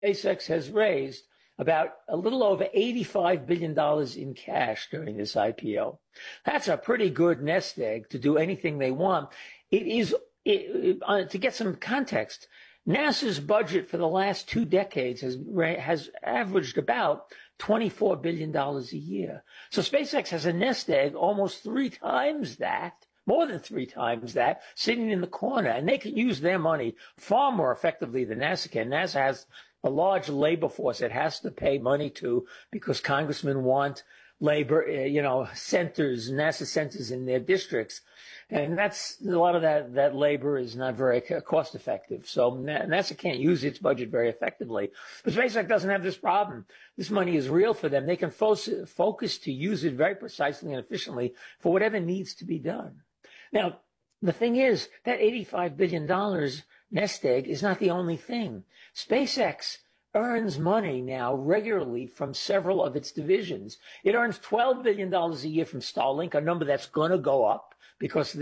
SpaceX has raised about a little over $85 billion in cash during this IPO. That's a pretty good nest egg to do anything they want. To get some context, NASA's budget for the last 2 decades has averaged about $24 billion a year. So SpaceX has a nest egg almost 3 times that, more than 3 times that, sitting in the corner. And they can use their money far more effectively than NASA can. NASA has a large labor force it has to pay money to because congressmen want labor, centers, NASA centers in their districts. And that's a lot of that labor is not very cost effective. So NASA can't use its budget very effectively. But SpaceX doesn't have this problem. This money is real for them. They can focus to use it very precisely and efficiently for whatever needs to be done. Now, the thing is that $85 billion nest egg is not the only thing. SpaceX earns money now regularly from several of its divisions. It earns $12 billion a year from Starlink, a number that's going to go up because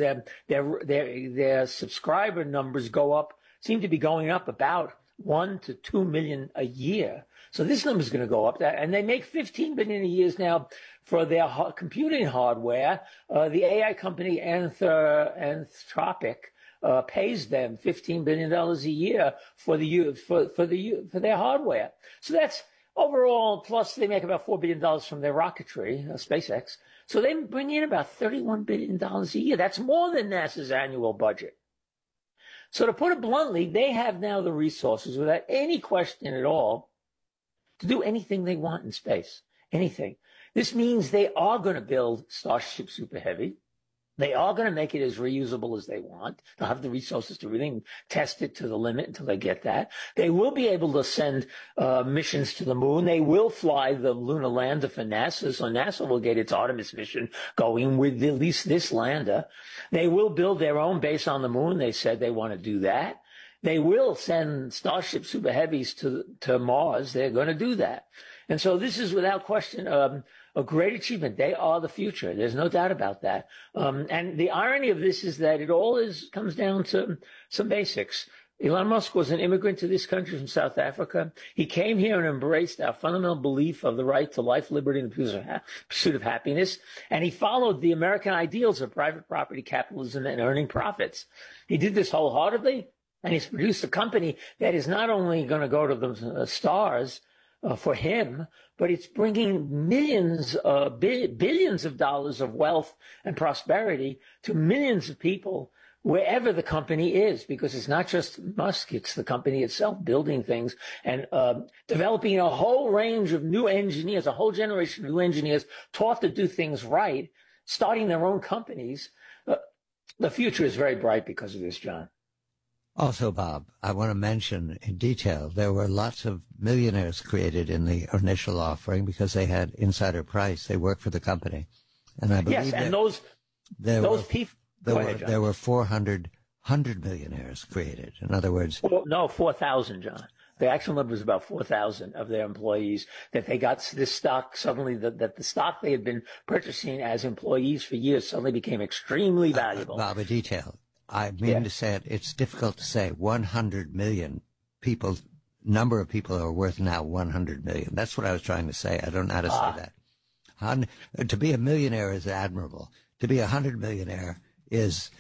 their subscriber numbers seem to be going up about 1 to 2 million a year. So this number is going to go up. And they make $15 billion a year now for their computing hardware. The AI company Anthropic pays them $15 billion a year for their hardware. So that's overall, plus they make about $4 billion from their rocketry, SpaceX. So they bring in about $31 billion a year. That's more than NASA's annual budget. So to put it bluntly, they have now the resources without any question at all to do anything they want in space, anything. This means they are going to build Starship Super Heavy. They are going to make it as reusable as they want. They'll have the resources to really test it to the limit until they get that. They will be able to send missions to the moon. They will fly the lunar lander for NASA, so NASA will get its Artemis mission going with at least this lander. They will build their own base on the moon. They said they want to do that. They will send Starship Super Heavies to Mars. They're going to do that. And so this is without question a great achievement. They are the future. There's no doubt about that. And the irony of this is that it all comes down to some basics. Elon Musk was an immigrant to this country from South Africa. He came here and embraced our fundamental belief of the right to life, liberty, and the pursuit of happiness. And he followed the American ideals of private property, capitalism, and earning profits. He did this wholeheartedly, and he's produced a company that is not only going to go to the stars for him, but it's bringing billions of dollars of wealth and prosperity to millions of people wherever the company is, because it's not just Musk, it's the company itself building things and developing a whole range of new engineers, a whole generation of new engineers taught to do things right, starting their own companies. The future is very bright because of this, John. Also, Bob, I want to mention in detail, there were lots of millionaires created in the initial offering because they had insider price. They worked for the company. And I believe yes, and those people. There were 400 millionaires created. In other words, 4,000, John. The actual number was about 4,000 of their employees that they got this stock suddenly, that the stock they had been purchasing as employees for years suddenly became extremely valuable. Bob, a detail. I mean to say it's difficult to say 100 million people, number of people are worth now 100 million. That's what I was trying to say. I don't know how to say that. To be a millionaire is admirable. To be 100 millionaire is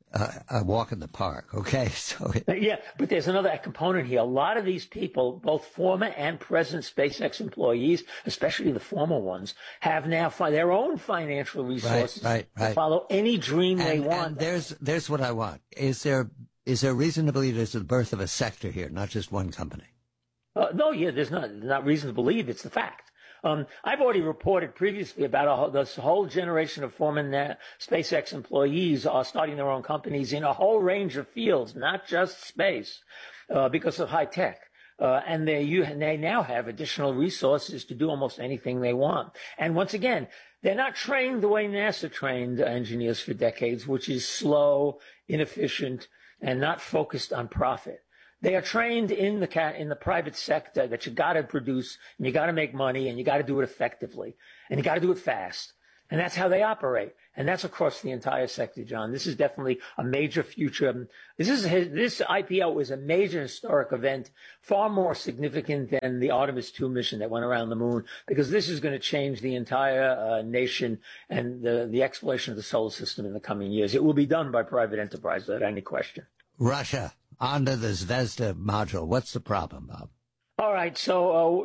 a walk in the park, okay? So yeah, but there's another component here. A lot of these people, both former and present SpaceX employees, especially the former ones, have now their own financial resources right. to follow any dream they want. And there's what I want. Is there reason to believe there's the birth of a sector here, not just one company? There's not reason to believe. It's the fact. I've already reported previously about this whole generation of former SpaceX employees are starting their own companies in a whole range of fields, not just space, because of high tech. And they now have additional resources to do almost anything they want. And once again, they're not trained the way NASA trained engineers for decades, which is slow, inefficient, and not focused on profit. They are trained in the private sector that you got to produce and you got to make money and you got to do it effectively and you got to do it fast. And that's how they operate. And that's across the entire sector, John. This is definitely a major future. This IPO is a major historic event, far more significant than the Artemis 2 mission that went around the moon, because this is going to change the entire nation and the exploration of the solar system in the coming years. It will be done by private enterprise, without any question. Russia, onto the Zvezda module. What's the problem, Bob? All right. So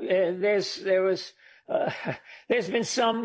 there's been some,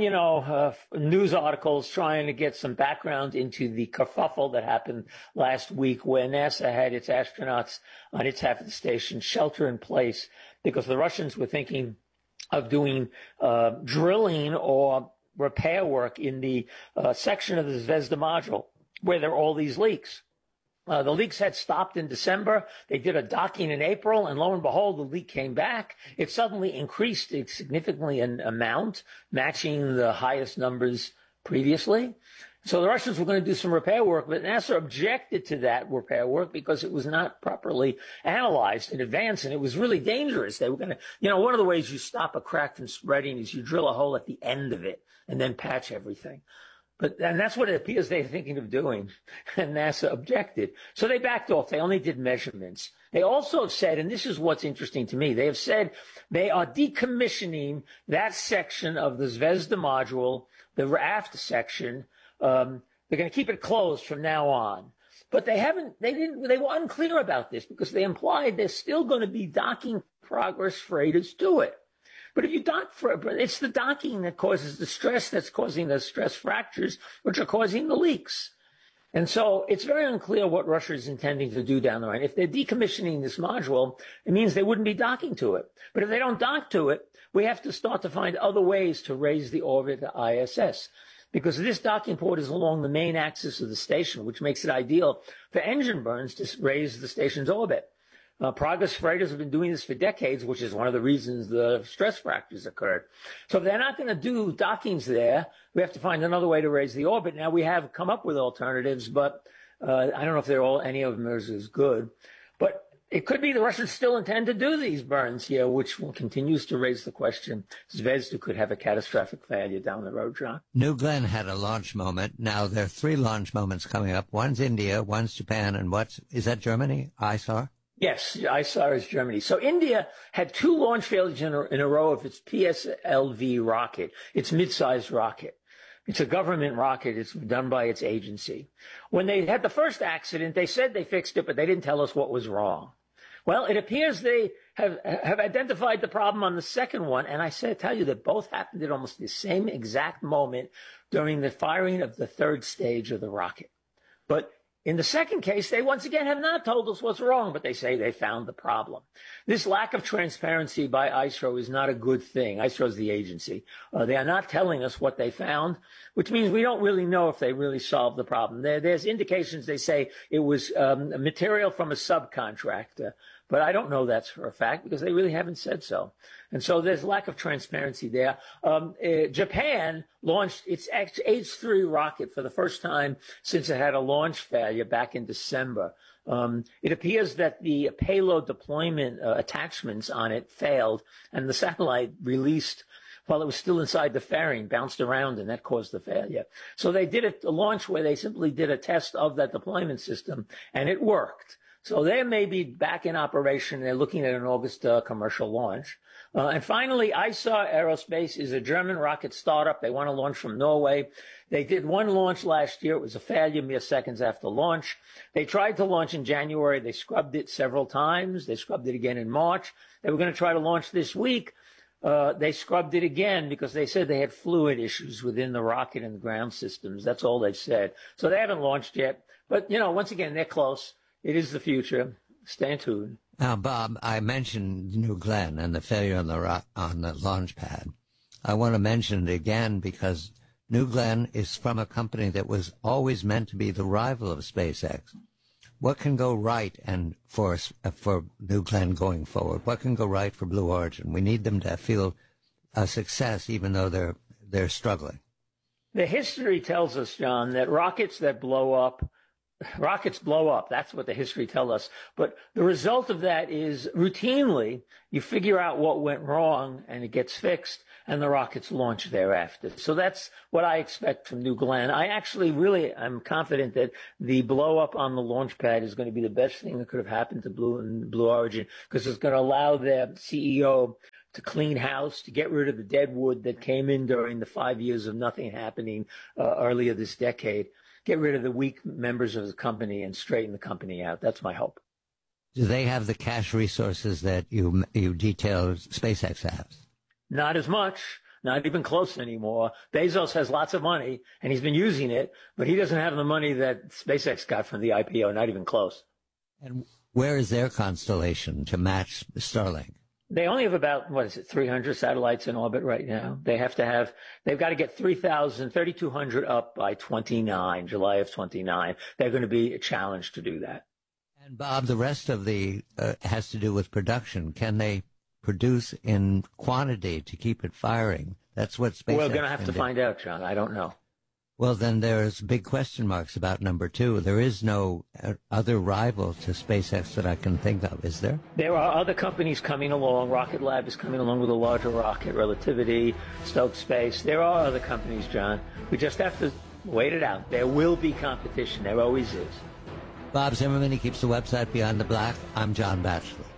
news articles trying to get some background into the kerfuffle that happened last week where NASA had its astronauts on its half of the station shelter in place because the Russians were thinking of doing drilling or repair work in the section of the Zvezda module where there are all these leaks. The leaks had stopped in December. They did a docking in April, and lo and behold, the leak came back. It suddenly increased significantly in amount, matching the highest numbers previously. So the Russians were going to do some repair work, but NASA objected to that repair work because it was not properly analyzed in advance, and it was really dangerous. They were going to, one of the ways you stop a crack from spreading is you drill a hole at the end of it and then patch everything. And that's what it appears they're thinking of doing. And NASA objected. So they backed off. They only did measurements. They also said, and this is what's interesting to me, they have said they are decommissioning that section of the Zvezda module, the aft section. They're going to keep it closed from now on. But they were unclear about this because they implied there's still going to be docking progress freighters to it. But if you dock it's the docking that causes the stress that's causing the stress fractures, which are causing the leaks. And so it's very unclear what Russia is intending to do down the line. If they're decommissioning this module, it means they wouldn't be docking to it. But if they don't dock to it, we have to start to find other ways to raise the orbit to ISS. Because this docking port is along the main axis of the station, which makes it ideal for engine burns to raise the station's orbit. Progress freighters have been doing this for decades, which is one of the reasons the stress fractures occurred. So if they're not going to do dockings there, we have to find another way to raise the orbit. Now, we have come up with alternatives, but I don't know if any of them are as good. But it could be the Russians still intend to do these burns here, which continues to raise the question. Zvezda could have a catastrophic failure down the road, John. New Glenn had a launch moment. Now there are 3 launch moments coming up. One's India, one's Japan, and is that Germany? ISAR? Yes, ISAR is Germany. So India had 2 launch failures in a row of its PSLV rocket, its mid-sized rocket. It's a government rocket. It's done by its agency. When they had the first accident, they said they fixed it, but they didn't tell us what was wrong. Well, it appears they have identified the problem on the second one, and I tell you that both happened at almost the same exact moment during the firing of the third stage of the rocket. But in the second case, they once again have not told us what's wrong, but they say they found the problem. This lack of transparency by ISRO is not a good thing. ISRO is the agency. They are not telling us what they found, which means we don't really know if they really solved the problem. There's indications they say it was material from a subcontractor, but I don't know that's for a fact because they really haven't said so. And so there's lack of transparency there. Japan launched its H3 rocket for the first time since it had a launch failure back in December. It appears that the payload deployment attachments on it failed, and the satellite released while it was still inside the fairing, bounced around, and that caused the failure. So they did a launch where they simply did a test of that deployment system, and it worked. So they may be back in operation. They're looking at an August commercial launch. And finally, ISAR Aerospace is a German rocket startup. They want to launch from Norway. They did one launch last year. It was a failure mere seconds after launch. They tried to launch in January. They scrubbed it several times. They scrubbed it again in March. They were going to try to launch this week. They scrubbed it again because they said they had fluid issues within the rocket and the ground systems. That's all they've said. So they haven't launched yet. But, once again, they're close. It is the future. Stay tuned. Now, Bob, I mentioned New Glenn and the failure on the launch pad. I want to mention it again because New Glenn is from a company that was always meant to be the rival of SpaceX. What can go right and for New Glenn going forward? What can go right for Blue Origin? We need them to feel a success, even though they're struggling. The history tells us, John, that rockets that blow up rockets blow up. That's what the history tells us. But the result of that is routinely you figure out what went wrong and it gets fixed and the rockets launch thereafter. So that's what I expect from New Glenn. I actually really am confident that the blow up on the launch pad is going to be the best thing that could have happened to Blue Origin, because it's going to allow their CEO to clean house, to get rid of the dead wood that came in during the 5 years of nothing happening earlier this decade. Get rid of the weak members of the company and straighten the company out. That's my hope. Do they have the cash resources that you detailed SpaceX has? Not as much, not even close anymore. Bezos has lots of money, and he's been using it, but he doesn't have the money that SpaceX got from the IPO, not even close. And where is their constellation to match Starlink? They only have about, 300 satellites in orbit right now. They've got to get 3,200 up by July of 29. They're going to be a challenge to do that. And Bob, the rest of the has to do with production. Can they produce in quantity to keep it firing? That's what SpaceX. We're going to have to find out, John. I don't know. Well, then there's big question marks about number two. There is no other rival to SpaceX that I can think of, is there? There are other companies coming along. Rocket Lab is coming along with a larger rocket, Relativity, Stoke Space. There are other companies, John. We just have to wait it out. There will be competition. There always is. Bob Zimmerman, he keeps the website Beyond the Black. I'm John Batchelor.